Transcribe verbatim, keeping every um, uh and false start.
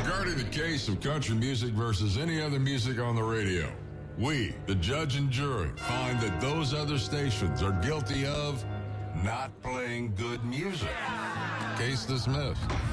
Regarding the case of country music versus any other music on the radio, we, the judge and jury, find that those other stations are guilty of not playing good music. Case dismissed.